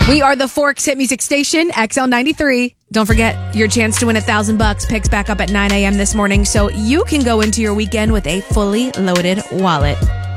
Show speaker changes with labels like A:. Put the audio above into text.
A: We are the Forks Hit Music Station, XL93. Don't forget, your chance to win $1,000 picks back up at 9 a.m. this morning, so you can go into your weekend with a fully loaded wallet.